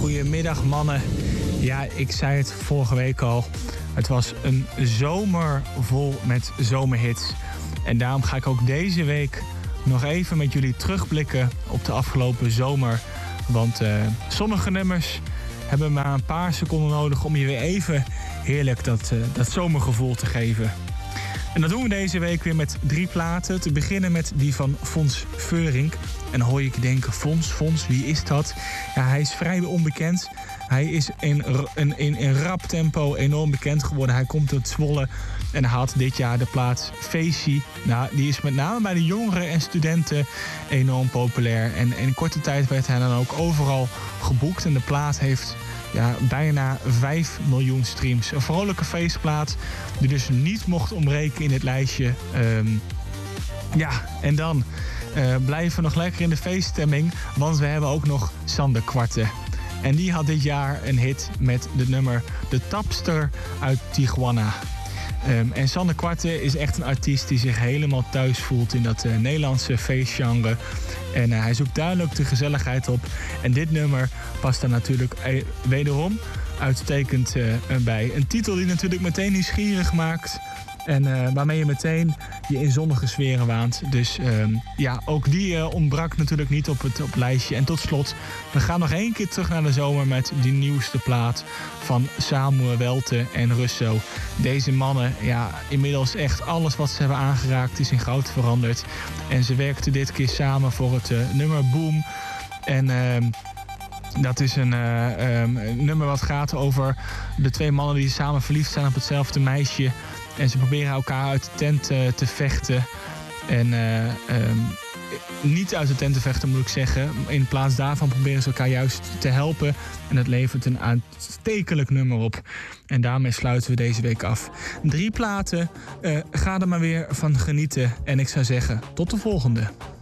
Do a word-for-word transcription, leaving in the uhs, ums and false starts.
goedemiddag mannen. Ja, ik zei het vorige week al. Het was een zomer vol met zomerhits. En daarom ga ik ook deze week nog even met jullie terugblikken op de afgelopen zomer. Want uh, sommige nummers hebben maar een paar seconden nodig om je weer even heerlijk dat, uh, dat zomergevoel te geven. En dat doen we deze week weer met drie platen. Te beginnen met die van Fons Veurink. En dan hoor je je denken, Fons, Fons, wie is dat? Ja, hij is vrij onbekend. Hij is in, in, in, in rap tempo enorm bekend geworden. Hij komt uit Zwolle en hij had dit jaar de plaat Feestie. Nou, die is met name bij de jongeren en studenten enorm populair. En in korte tijd werd hij dan ook overal geboekt. En de plaat heeft ja, bijna vijf miljoen streams. Een vrolijke feestplaat die dus niet mocht ontbreken in het lijstje. Um, ja, en dan uh, blijven we nog lekker in de feeststemming. Want we hebben ook nog Sander Kwarte. En die had dit jaar een hit met het nummer De Tapster uit Tijuana. Um, en Sander Kwarte is echt een artiest die zich helemaal thuis voelt in dat uh, Nederlandse feestgenre. En uh, hij zoekt duidelijk de gezelligheid op. En dit nummer past daar natuurlijk uh, wederom uitstekend uh, bij. Een titel die natuurlijk meteen nieuwsgierig maakt. En uh, waarmee je meteen je in zonnige sferen waant. Dus um, ja, ook die uh, ontbrak natuurlijk niet op het op lijstje. En tot slot, we gaan nog één keer terug naar de zomer met die nieuwste plaat van Samuel Welte en Russo. Deze mannen, ja, inmiddels echt alles wat ze hebben aangeraakt is in goud veranderd. En ze werkten dit keer samen voor het uh, nummer Boom. En Uh, Dat is een, uh, um, een nummer wat gaat over de twee mannen die samen verliefd zijn op hetzelfde meisje. En ze proberen elkaar uit de tent uh, te vechten. En uh, um, niet uit de tent te vechten, moet ik zeggen. In plaats daarvan proberen ze elkaar juist te helpen. En het levert een uitstekelijk nummer op. En daarmee sluiten we deze week af. Drie platen. Uh, ga er maar weer van genieten. En ik zou zeggen, tot de volgende.